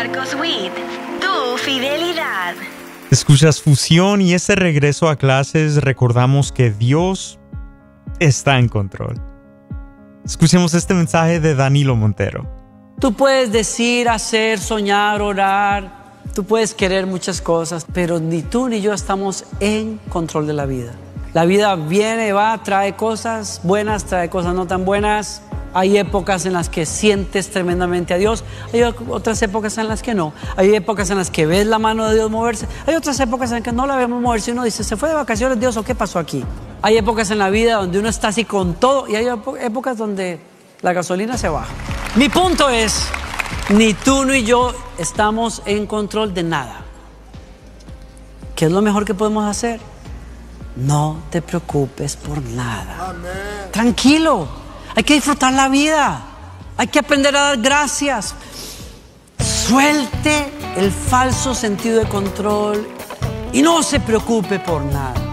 Marcos Witt, tu fidelidad. Escuchas Fusión y este regreso a clases recordamos que Dios está en control. Escuchemos este mensaje de Danilo Montero. Tú puedes decir, hacer, soñar, orar, tú puedes querer muchas cosas, pero ni tú ni yo estamos en control de la vida. La vida viene, va, trae cosas buenas, trae cosas no tan buenas. Hay épocas en las que sientes tremendamente a Dios, hay otras épocas en las que no. Hay épocas en las que ves la mano de Dios moverse, hay otras épocas en las que no la vemos moverse y uno dice, ¿se fue de vacaciones Dios o qué pasó aquí? Hay épocas en la vida donde uno está así con todo y hay épocas donde la gasolina se baja. Mi punto es, ni tú ni yo estamos en control de nada. ¿Qué es lo mejor que podemos hacer? No te preocupes por nada. Amén. Tranquilo. Hay que disfrutar la vida. Hay que aprender a dar gracias. Suelte el falso sentido de control y no se preocupe por nada.